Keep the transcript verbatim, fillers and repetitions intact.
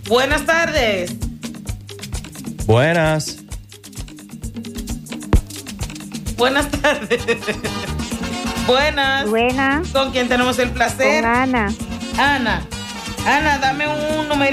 Buenas tardes. Buenas. Buenas tardes. Buenas. Buenas. ¿Con quién tenemos el placer? Con Ana. Ana. Ana, dame un número.